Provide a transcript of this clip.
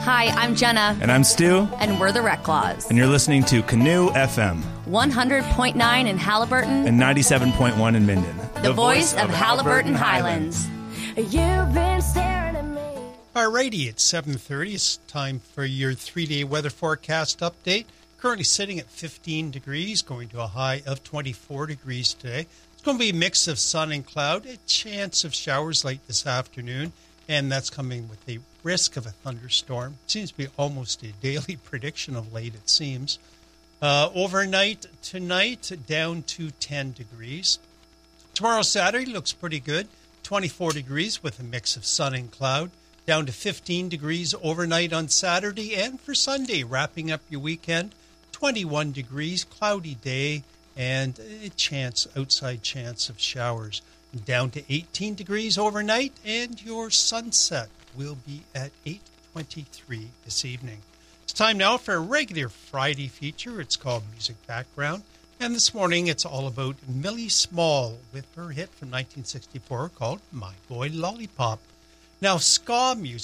Hi, I'm Jenna. And I'm Stu. And we're the Rec Claws. And you're listening to Canoe FM. 100.9 in Halliburton. And 97.1 in Minden. The voice of Halliburton Highlands. You've been staring at me. Alrighty, it's 7:30. It's time for your 3-day weather forecast update. Currently sitting at 15 degrees, going to a high of 24 degrees today. It's going to be a mix of sun and cloud, a chance of showers late this afternoon, and that's coming with a risk of a thunderstorm. It seems to be almost a daily prediction of late, it seems. Overnight tonight, down to 10 degrees. Tomorrow, Saturday, looks pretty good. 24 degrees with a mix of sun and cloud. Down to 15 degrees overnight on Saturday. And for Sunday, wrapping up your weekend, 21 degrees, cloudy day, and a outside chance of showers. Down to 18 degrees overnight, and your sunset will be at 8:23 this evening. It's time now for a regular Friday feature. It's called Music Background. And this morning, it's all about Millie Small with her hit from 1964 called My Boy Lollipop. Now, ska music